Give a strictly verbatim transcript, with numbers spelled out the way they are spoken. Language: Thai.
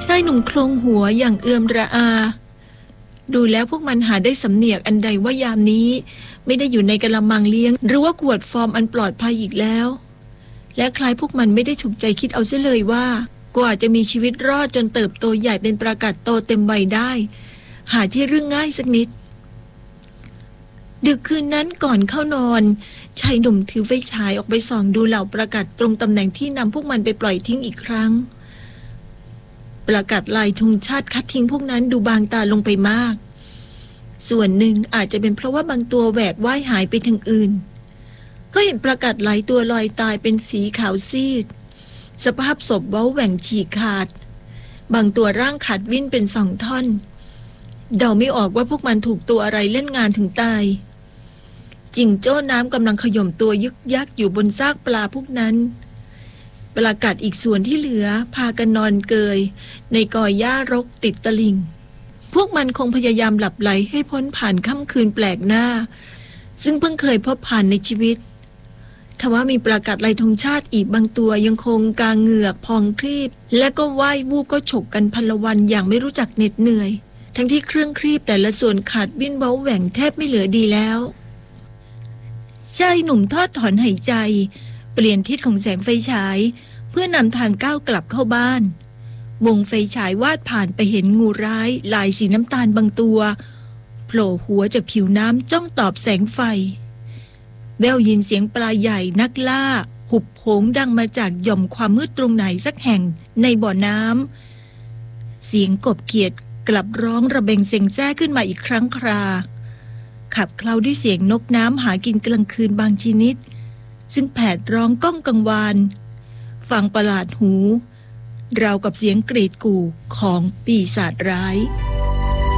ายหนุ่มโคลงหัวอย่างเอือมระอาดูแล้วพวกมันหาได้สำเนียกอันใดว่ายามนี้ไม่ได้อยู่ในกะละมังเลี้ยงหรือว่าขวดฟอร์มอันปลอดภัยอีกแล้วและคล้ายพวกมันไม่ได้ฉุกใจคิดเอาเสียเลยว่ากว่าจะมีชีวิตรอดจนเติบโตใหญ่เป็นปรากัดโตเต็มวัยได้หาที่เรื่องง่ายสักนิดดึกคืนนั้นก่อนเข้านอนชายหนุ่มถือไฟฉายออกไปส่องดูเหล่าปรากัดตรงตำแหน่งที่นำพวกมันไปปล่อยทิ้งอีกครั้งปรากัดลายธงชาติคัดทิ้งพวกนั้นดูบางตาลงไปมากส่วนหนึ่งอาจจะเป็นเพราะว่าบางตัวแหวกว่ายหายไปทางอื่นก็เห็นปรากัดหลายตัวลอยตายเป็นสีขาวซีดสภาพศพเว้าแหว่งฉีกขาดบางตัวร่างขาดวิ่นเป็นสองท่อนเดาไม่ออกว่าพวกมันถูกตัวอะไรเล่นงานถึงตายจิงโจ้น้ำกำลังขย่มตัวยึกยักอยู่บนซากปลาพวกนั้นปลากัดอีกส่วนที่เหลือพากันนอนเกยในกอหญ้ารกติดตลิ่งพวกมันคงพยายามหลับไหลให้พ้นผ่านค่ำคืนแปลกหน้าซึ่งเพิ่งเคยพบผ่านในชีวิตทว่ามีปลากัดลายธงชาติอีกบางตัวยังคงกางเหงือกพองครีบและก็ว่ายวูบก็ฉกกันพลวันอย่างไม่รู้จักเหน็ดเหนื่อยทั้งที่เครื่องครีบแต่ละส่วนขาดวิ่นเว้าแหว่งแทบไม่เหลือดีแล้วชายหนุ่มทอดถอนหายใจเปลี่ยนทิศของแสงไฟฉายเพื่อนำทางก้าวกลับเข้าบ้านวงไฟฉายวาดผ่านไปเห็นงูร้ายลายสีน้ำตาลบางตัวโผล่หัวจากผิวน้ำจ้องตอบแสงไฟแววยินเสียงปลาใหญ่นักล่าหุบโหงดังมาจากหย่อมความมืดตรงไหนสักแห่งในบ่อน้ำเสียงกบเขียดกลับร้องระเบงเซ็งแจ้ขึ้นมาอีกครั้งคราขับเคล้าด้วยเสียงนกน้ำหากินกลางคืนบางชนิดซึ่งแผดร้องก้องกังวานฟังประหลาดหูราวกับเสียงกรีดกู่ของปีศาจร้าย